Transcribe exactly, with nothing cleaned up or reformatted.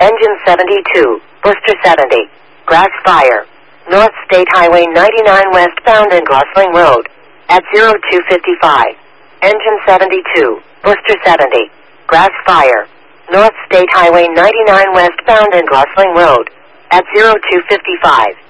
Engine seventy-two, Booster seventy, Grass Fire, North State Highway ninety-nine westbound in Gosling Road, at zero two fifty-five. Engine seventy-two, Booster seventy, Grass Fire, North State Highway ninety-nine westbound in Gosling Road, at zero two fifty-five.